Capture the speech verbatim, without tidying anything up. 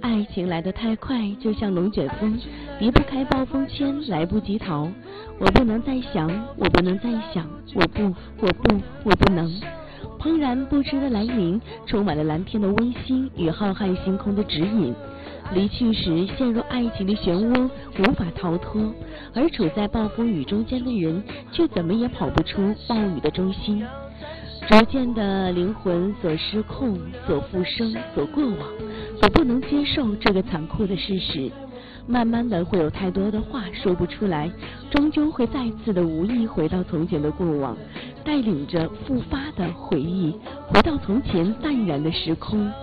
爱情来得太快，就像龙卷风，离不开暴风圈，来不及逃。我不能再想，我不能再想，我不，我不，我不能。怦然不知的来临，充满了蓝天的温馨与浩瀚星空的指引。离去时陷入爱情的漩涡，无法逃脱，而处在暴风雨中间的人，却怎么也跑不出暴雨的中心。逐渐的，灵魂所失控，所复生，所过往，所不能接受这个残酷的事实。慢慢的，会有太多的话说不出来，终究会再次的无意回到从前的过往，带领着复发的回忆，回到从前淡然的时空。